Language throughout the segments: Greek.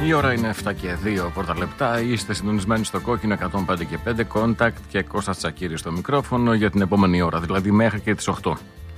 Η ώρα είναι 7 και 2 πρώτα λεπτά. Είστε συντονισμένοι στο κόκκινο 105 και 5 Contact και Κώστας Τσακίρης στο μικρόφωνο για την επόμενη ώρα, δηλαδή μέχρι και τις 8.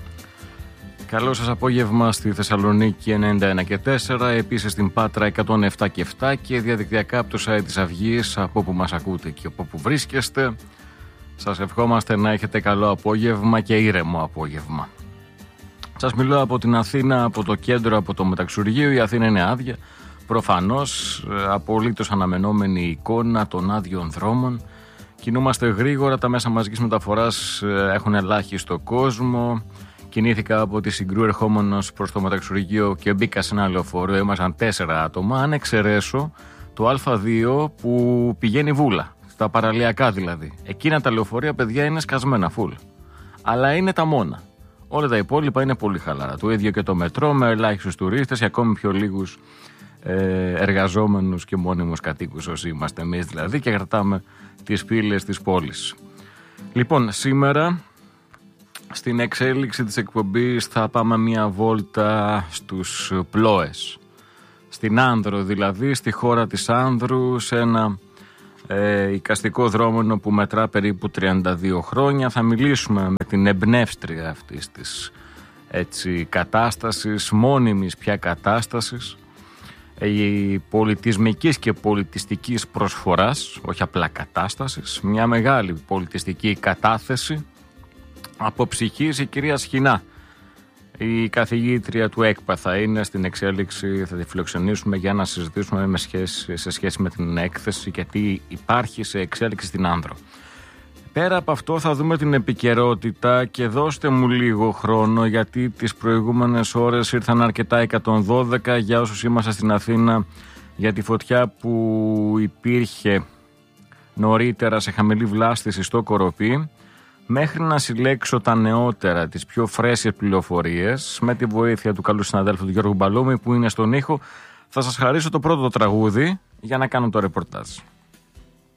Καλό σας απόγευμα στη Θεσσαλονίκη 91 και 4, επίσης στην Πάτρα 107 και 7 και διαδικτυακά από το site της Αυγής, από όπου μας ακούτε και από όπου βρίσκεστε. Σας ευχόμαστε να έχετε καλό απόγευμα και ήρεμο απόγευμα. Σας μιλώ από την Αθήνα, από το κέντρο, από το Μεταξουργείο. Η Αθήνα είναι άδεια. Προφανώς, απολύτως αναμενόμενη εικόνα των άδειων δρόμων. Κινούμαστε γρήγορα, τα μέσα μαζικής μεταφοράς έχουν ελάχιστο κόσμο. Κινήθηκα από τη Συγκρού ερχόμενος προς το Μεταξουργείο και μπήκα σε ένα λεωφορείο, ήμασταν 4 άτομα. Αν εξαιρέσω το Α2 που πηγαίνει Βούλα, στα παραλιακά δηλαδή. Εκείνα τα λεωφορεία, παιδιά, είναι σκασμένα φουλ. Αλλά είναι τα μόνα. Όλα τα υπόλοιπα είναι πολύ χαλαρά. Το ίδιο και το μετρό με ελάχιστους τουρίστες και ακόμη πιο λίγους εργαζόμενους και μόνιμους κατοίκους όσοι είμαστε εμείς δηλαδή, και κρατάμε τις πύλες της πόλης. Λοιπόν, σήμερα στην εξέλιξη της εκπομπής θα πάμε μια βόλτα στους Πλόες, στην Άνδρο δηλαδή, στη χώρα της Άνδρου, σε ένα εικαστικό δρόμενο που μετρά περίπου 32 χρόνια. Θα μιλήσουμε με την εμπνεύστρια αυτής της κατάστασης, μόνιμης πια κατάστασης, πολιτισμικής και πολιτιστικής προσφοράς, όχι απλά κατάστασης, μια μεγάλη πολιτιστική κατάθεση από ψυχής. Η κυρία Σχοινά, η καθηγήτρια του ΕΚΠΑ, θα είναι στην εξέλιξη, θα τη φιλοξενήσουμε για να συζητήσουμε σε σχέση με την έκθεση και τι υπάρχει σε εξέλιξη στην Άνδρο. Πέρα από αυτό θα δούμε την επικαιρότητα και δώστε μου λίγο χρόνο, γιατί τις προηγούμενες ώρες ήρθαν αρκετά 112 για όσους είμαστε στην Αθήνα για τη φωτιά που υπήρχε νωρίτερα σε χαμηλή βλάστηση στο Κοροπή. Μέχρι να συλλέξω τα νεότερα, τις πιο φρέσιες πληροφορίες, με τη βοήθεια του καλού συναδέλφου του Γιώργου Μπαλούμη που είναι στον ήχο, θα σας χαρίσω το πρώτο τραγούδι για να κάνω το ρεπορτάζ.